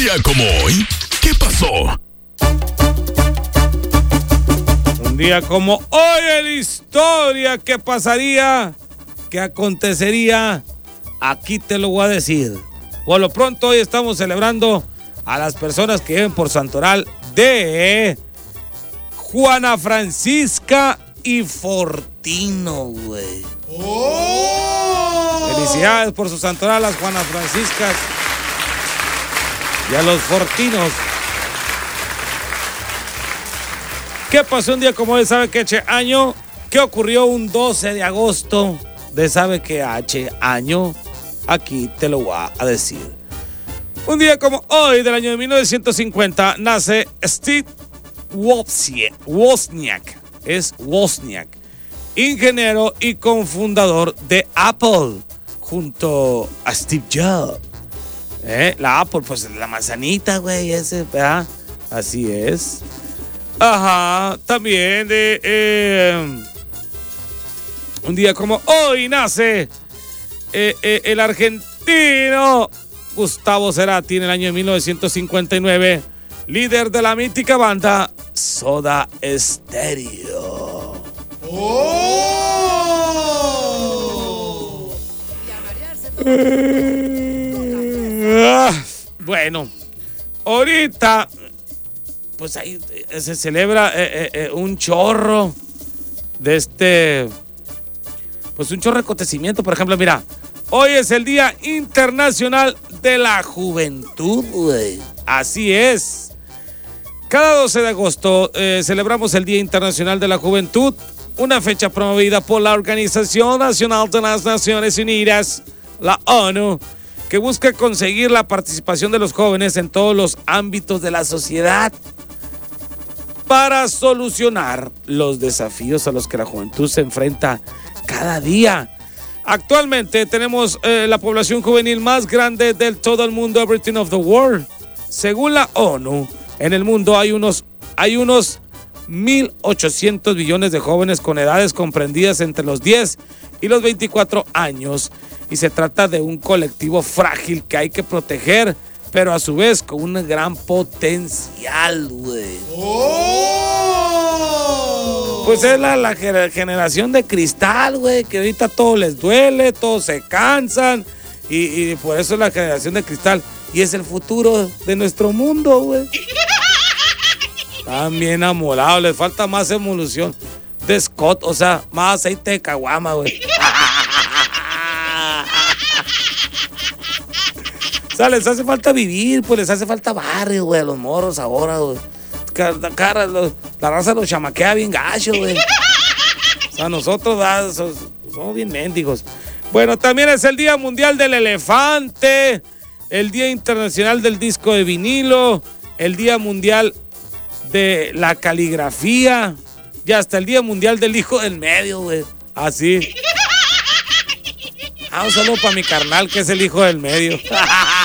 día como hoy, ¿qué pasó? Un día como hoy en la historia, ¿qué pasaría? ¿Qué acontecería? Aquí te lo voy a decir. Por lo pronto, hoy estamos celebrando a las personas que viven por santoral de Juana Francisca y Fortino, güey. ¡Oh! Felicidades por su santoral a las Juana Franciscas y a los Fortinos. ¿Qué pasó un día como hoy? ¿Sabe qué año? ¿Qué ocurrió un 12 de agosto de sabe qué año? Aquí te lo voy a decir. Un día como hoy del año de 1950 nace Steve Wozniak. Es Wozniak, ingeniero y cofundador de Apple, junto a Steve Jobs. La Apple, pues la manzanita, güey, ese, ¿verdad? Así es. Ajá, también un día como hoy nace el argentino Gustavo Cerati en el año de 1959, líder de la mítica banda Soda Stereo. ¡Oh! Bueno, ahorita pues ahí se celebra un chorro de pues un chorro de acontecimiento. Por ejemplo, mira, hoy es el Día Internacional de la Juventud, güey. Así es. Cada 12 de agosto celebramos el Día Internacional de la Juventud, una fecha promovida por la Organización Nacional de las Naciones Unidas, la ONU, que busca conseguir la participación de los jóvenes en todos los ámbitos de la sociedad para solucionar los desafíos a los que la juventud se enfrenta cada día. Actualmente tenemos la población juvenil más grande del todo el mundo, everything of the world. Según la ONU, en el mundo hay unos 1.800 millones de jóvenes con edades comprendidas entre los 10 y los 24 años. Y se trata de un colectivo frágil que hay que proteger, pero a su vez con un gran potencial, güey. ¡Oh! Pues es la generación de cristal, güey, que ahorita todo les duele, todos se cansan, y por eso es la generación de cristal. Y es el futuro de nuestro mundo, güey. Están bien amorados, les falta más emulsión de Scott, o sea, más aceite de caguama, güey. O sea, les hace falta vivir, pues les hace falta barrio, güey, a los morros ahora, güey. La raza los chamaquea bien gacho, güey. O sea, nosotros somos bien mendigos. Bueno, también es el Día Mundial del Elefante, el Día Internacional del Disco de Vinilo, el Día Mundial de la Caligrafía y hasta el Día Mundial del Hijo del Medio, güey. Así. Un saludo para mi carnal, que es el hijo del medio.